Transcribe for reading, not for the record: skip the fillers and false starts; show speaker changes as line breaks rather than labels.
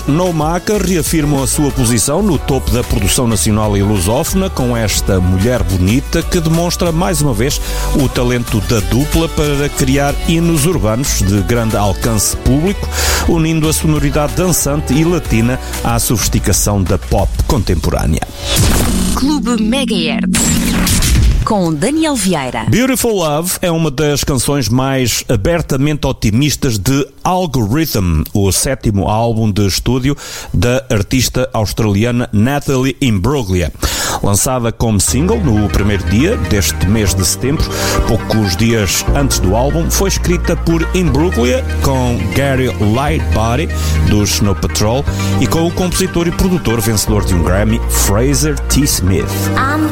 No Maca reafirmam a sua posição no topo da produção nacional e lusófona com esta mulher bonita que demonstra mais uma vez o talento da dupla para criar hinos urbanos de grande alcance público, unindo a sonoridade dançante e latina à sofisticação da pop contemporânea.
Clube Megahertz com Daniel Vieira.
Beautiful Love é uma das canções mais abertamente otimistas de Algorithm, o 7º álbum de estúdio da artista australiana Natalie Imbruglia. Lançada como single no primeiro dia deste mês de setembro, poucos dias antes do álbum, foi escrita por Imbruglia com Gary Lightbody, dos Snow Patrol, e com o compositor e produtor vencedor de um Grammy, Fraser T. Smith.
I'm